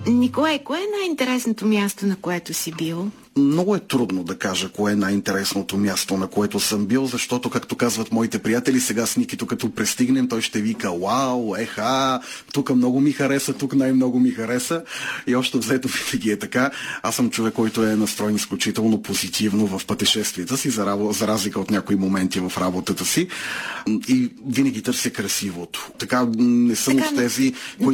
Николай, кое е най-интересното място, на което си бил? Много е трудно да кажа кое е най-интересното място, на което съм бил, защото, както казват моите приятели, сега с Никито, като пристигнем, той ще вика: "Вау, еха, тук много ми хареса, тук най-много ми хареса." И още взето винаги е така. Аз съм човек, който е настроен изключително позитивно в пътешествията си, за разлика от някои моменти в работата си. И винаги търся красивото. Така не съм от тези, които